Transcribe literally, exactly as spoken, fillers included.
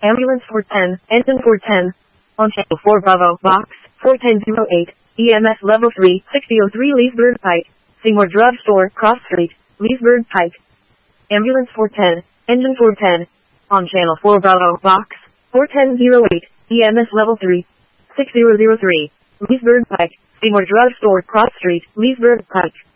Ambulance four ten, engine four ten. On channel four Bravo, box, four ten oh eight, E M S level three, sixty oh three Leesburg Pike. Seymour Drug Store, Cross Street, Leesburg Pike. Ambulance four ten, engine four ten. On channel four Bravo, box, four ten oh eight, E M S level three, six zero zero three, Leesburg Pike. Seymour Drug Store, Cross Street, Leesburg Pike.